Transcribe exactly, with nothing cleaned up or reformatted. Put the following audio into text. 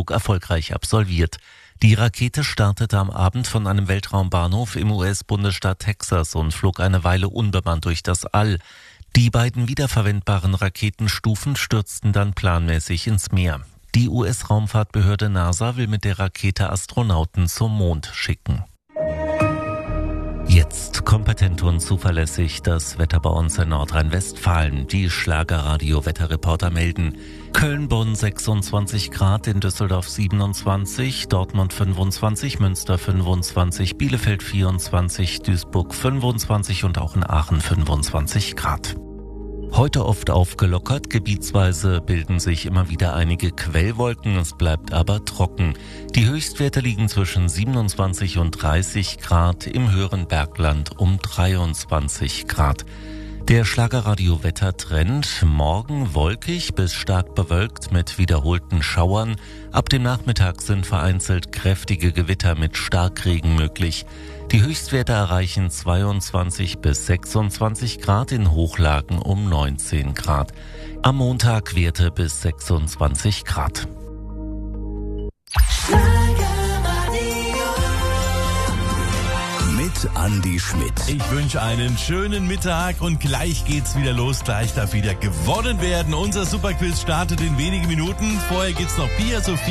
Testflug erfolgreich absolviert. Die Rakete startete am Abend von einem Weltraumbahnhof im U S-Bundesstaat Texas und flog eine Weile unbemannt durch das All. Die beiden wiederverwendbaren Raketenstufen stürzten dann planmäßig ins Meer. Die U S-Raumfahrtbehörde NASA will mit der Rakete Astronauten zum Mond schicken. Jetzt kompetent und zuverlässig das Wetter bei uns in Nordrhein-Westfalen. Die Schlagerradio-Wetterreporter melden: Köln-Bonn sechsundzwanzig Grad, in Düsseldorf siebenundzwanzig, Dortmund fünfundzwanzig, Münster fünfundzwanzig, Bielefeld vierundzwanzig, Duisburg fünfundzwanzig und auch in Aachen fünfundzwanzig Grad. Heute oft aufgelockert, gebietsweise bilden sich immer wieder einige Quellwolken, es bleibt aber trocken. Die Höchstwerte liegen zwischen siebenundzwanzig und dreißig Grad, im höheren Bergland um dreiundzwanzig Grad. Der Schlagerradio-Wettertrend: morgen wolkig bis stark bewölkt mit wiederholten Schauern. Ab dem Nachmittag sind vereinzelt kräftige Gewitter mit Starkregen möglich. Die Höchstwerte erreichen zweiundzwanzig bis sechsundzwanzig Grad, in Hochlagen um neunzehn Grad. Am Montag Werte bis sechsundzwanzig Grad. Mit Andi Schmidt. Ich wünsche einen schönen Mittag und gleich geht's wieder los. Gleich darf wieder gewonnen werden. Unser Superquiz startet in wenigen Minuten. Vorher gibt's noch Pia Sophie.